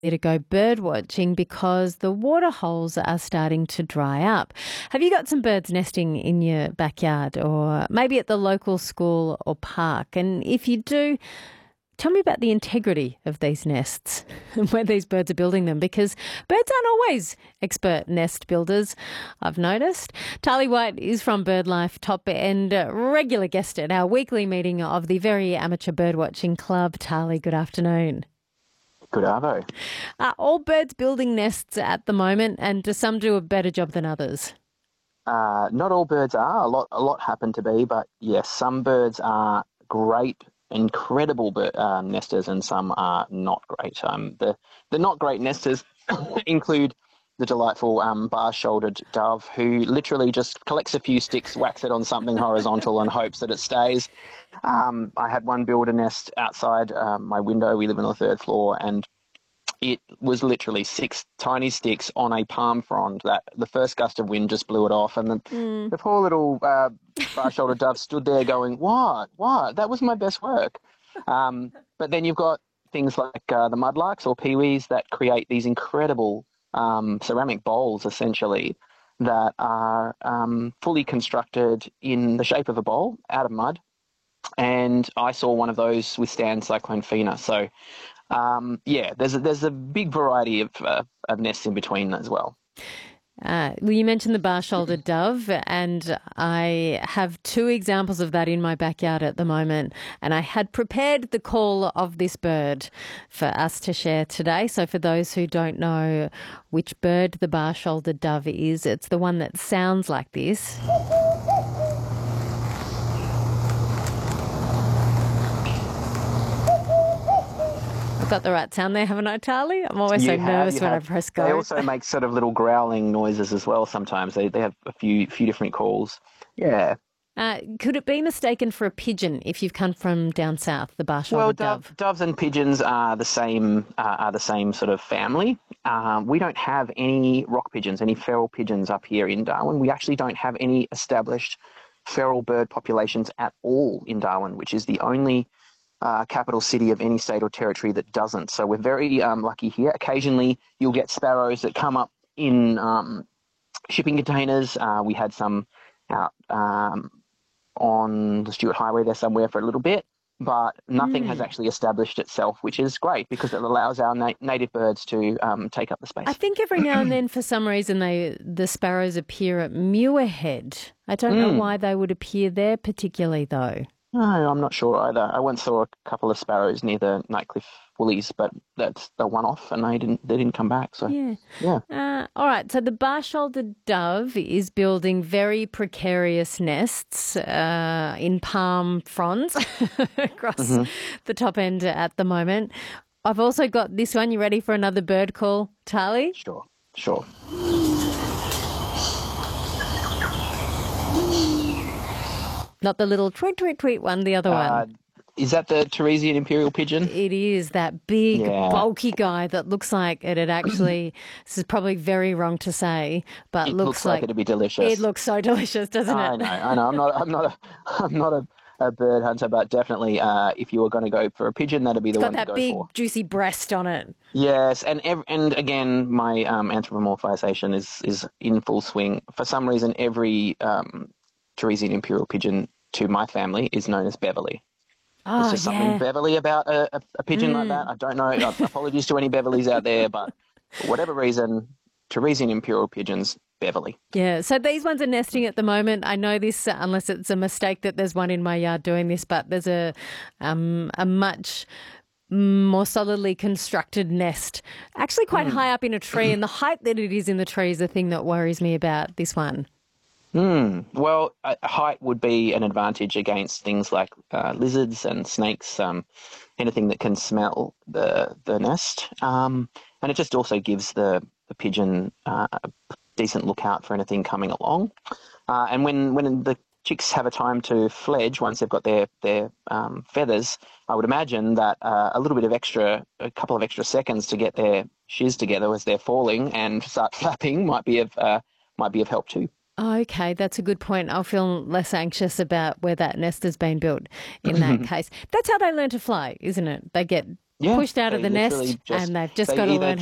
to go bird watching because the water holes are starting to dry up. Have you got some birds nesting in your backyard or maybe at the local school or park? And if you do, tell me about the integrity of these nests and where these birds are building them, because birds aren't always expert nest builders, I've noticed. Tali White is from BirdLife Top and regular guest at our weekly meeting of the Very Amateur Birdwatching Club. Tali, good afternoon. Good arvo. Are all birds building nests at the moment, and do some do a better job than others? Not all birds are. A lot happen to be, but yes, some birds are great, incredible nesters, and some are not great. The not great nesters include the delightful bar-shouldered dove, who literally just collects a few sticks, whacks it on something horizontal, and hopes that it stays. I had one build a nest outside my window. We live on the third floor, and it was literally 6 tiny sticks on a palm frond that the first gust of wind just blew it off. And the poor little bar-shouldered dove stood there going, what? That was my best work. But then you've got things like the mudlarks or peewees that create these incredible ceramic bowls, essentially, that are fully constructed in the shape of a bowl out of mud. And I saw one of those withstand Cyclone Fina. So, there's a big variety of nests in between as well. Well, you mentioned the bar-shouldered dove, and I have 2 examples of that in my backyard at the moment, and I had prepared the call of this bird for us to share today. So for those who don't know which bird the bar-shouldered dove is, it's the one that sounds like this. Got the right sound there, haven't I, Tali? I'm always so nervous when I press go. They also make sort of little growling noises as well sometimes. They have a few different calls. Yeah. Could it be mistaken for a pigeon if you've come from down south, the bar-shouldered dove? Doves and pigeons are the same sort of family. We don't have any rock pigeons, any feral pigeons up here in Darwin. We actually don't have any established feral bird populations at all in Darwin, which is the only capital city of any state or territory that doesn't. So we're very lucky here. Occasionally you'll get sparrows that come up in shipping containers. We had some out on the Stuart Highway there somewhere for a little bit, but nothing has actually established itself, which is great because it allows our native birds to take up the space. I think every now and then, for some reason, the sparrows appear at Muirhead. I don't know why they would appear there particularly, though. No, I'm not sure either. I once saw a couple of sparrows near the Nightcliff Woolies, but that's a one-off, and they didn't come back. So yeah. All right. So the bar-shouldered dove is building very precarious nests in palm fronds across the top end at the moment. I've also got this one. You ready for another bird call, Tali? Sure. Not the little tweet, tweet, tweet one, the other one. Is that the Teresian imperial pigeon? It is, that big, bulky guy that looks like it'd actually, this is probably very wrong to say, but it looks like it'd be delicious. It looks so delicious, doesn't it? I know. I'm not a bird hunter, but definitely if you were going to go for a pigeon, that'd be the one to go for. It's got that big, juicy breast on it. Yes, and again, my anthropomorphization is in full swing. For some reason, every Teresian imperial pigeon to my family is known as Beverly. There's just something Beverly about a pigeon like that. I don't know. Apologies to any Beverlys out there, but for whatever reason, Teresian imperial pigeons, Beverly. Yeah, so these ones are nesting at the moment. I know this, unless it's a mistake that there's one in my yard doing this, but there's a much more solidly constructed nest, actually quite high up in a tree, and the height that it is in the tree is the thing that worries me about this one. Well, height would be an advantage against things like lizards and snakes, anything that can smell the nest. And it just also gives the pigeon a decent lookout for anything coming along. And when the chicks have a time to fledge, once they've got their feathers, I would imagine that a couple of extra seconds to get their shiz together as they're falling and start flapping might be of help too. Okay, that's a good point. I'll feel less anxious about where that nest has been built in that case. That's how they learn to fly, isn't it? They get Yeah, pushed out of they the literally nest just and they've just they got to either learn